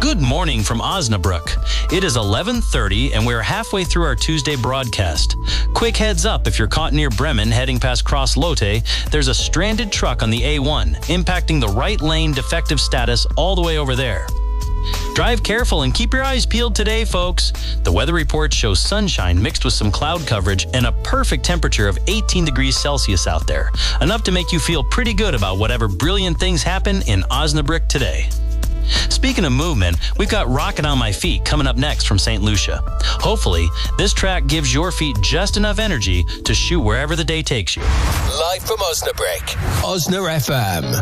Good morning from Osnabrück. It is 11:30 and we're halfway through our Tuesday broadcast. Quick heads up, if you're caught near Bremen heading past Cross Lotte, there's a stranded truck on the A1 impacting the right lane defective status all the way over there. Drive careful and keep your eyes peeled today, folks. The weather report shows sunshine mixed with some cloud coverage and a perfect temperature of 18 degrees Celsius out there. Enough to make you feel pretty good about whatever brilliant things happen in Osnabrück today. Speaking of movement, we've got Rockin' on My Feet coming up next from St. Lucia. Hopefully, this track gives your feet just enough energy to shoot wherever the day takes you. Live from Osnabrück, Osna FM.